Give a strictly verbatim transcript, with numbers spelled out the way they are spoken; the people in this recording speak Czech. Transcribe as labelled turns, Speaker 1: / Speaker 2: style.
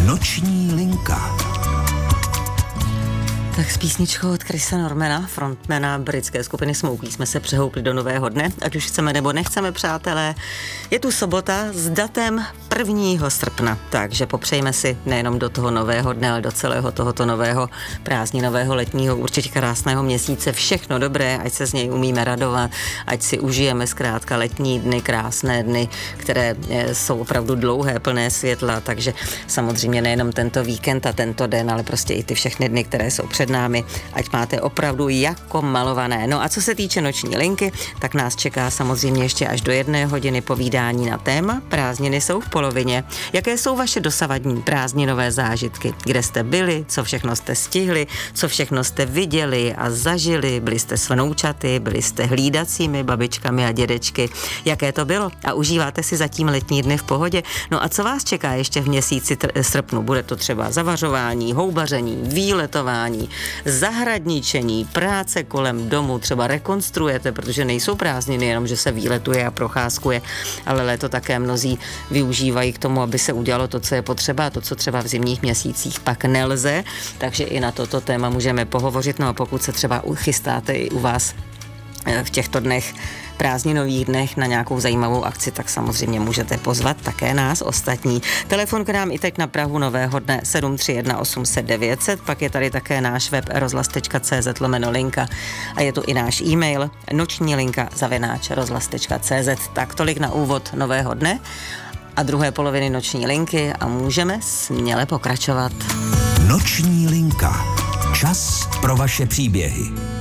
Speaker 1: Noční linka.
Speaker 2: Tak s písničkou od Chrisa Normana, frontmana britské skupiny Smokey, jsme se přehoupli do nového dne, ať už chceme nebo nechceme, přátelé. Je tu sobota s datem prvního srpna, takže popřejme si nejenom do toho nového dne, ale do celého tohoto nového prázdninového letního, určitě krásného měsíce všechno dobré, ať se z něj umíme radovat, ať si užijeme zkrátka letní dny, krásné dny, které jsou opravdu dlouhé, plné světla, takže samozřejmě nejenom tento víkend a tento den, ale prostě i ty všechny dny, které jsou před námi, ať máte opravdu jako malované. No a co se týče noční linky, tak nás čeká samozřejmě ještě až do jedné hodiny povídání na téma Prázdniny jsou v polovině. Jaké jsou vaše dosavadní prázdninové zážitky? Kde jste byli? Co všechno jste stihli? Co všechno jste viděli a zažili? Byli jste s vnoučaty? Byli jste hlídacími babičkami a dědečky? Jaké to bylo? A užíváte si zatím letní dny v pohodě? No a co vás čeká ještě v měsíci tr- srpnu? Bude to třeba zavařování, houbaření, výletování, zahradničení, práce kolem domu, třeba rekonstruujete, protože nejsou prázdniny jenom, že se výletuje a procházkuje, ale léto také mnozí využívají k tomu, aby se udělalo to, co je potřeba, a to, co třeba v zimních měsících pak nelze, takže i na toto téma můžeme pohovořit. No a pokud se třeba chystáte i u vás v těchto dnech, prázdninových dnech na nějakou zajímavou akci, tak samozřejmě můžete pozvat také nás ostatní. Telefon k nám i teď na prahu nového dne sedm tři jedna osm set devět set, pak je tady také náš web rozhlas tečka cé zet lomeno linka a je tu i náš e-mail noční linka zavináč rozhlas tečka cé zet. Tak tolik na úvod nového dne a druhé poloviny noční linky a můžeme směle pokračovat.
Speaker 1: Noční linka. Čas pro vaše příběhy.